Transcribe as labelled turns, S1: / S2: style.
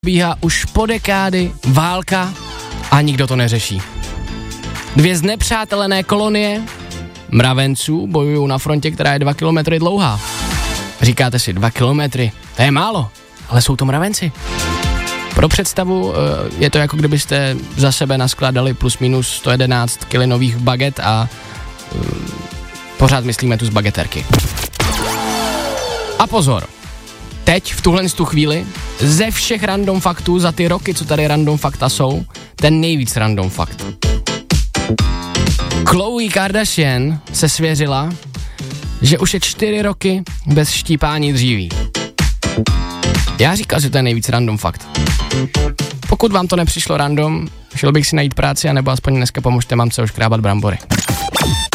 S1: Bíhá už po dekády válka a nikdo to neřeší. 2 znepřátelené kolonie mravenců bojují na frontě, která je 2 kilometry dlouhá. Říkáte si, 2 kilometry, to je málo, ale jsou to mravenci. Pro představu je to jako kdybyste za sebe naskládali plus minus 111 kg nových baget a pořád myslíme tu z bageterky. A pozor, teď v tuhle chvíli ze všech random faktů za ty roky, co tady random fakta jsou, ten nejvíc random fakt. Khloe Kardashian se svěřila, že už je 4 roky bez štípání dříví. Já říkal, že to je nejvíc random fakt. Pokud vám to nepřišlo random, šel bych si najít práci, anebo aspoň dneska pomožte mamce oškrábat brambory.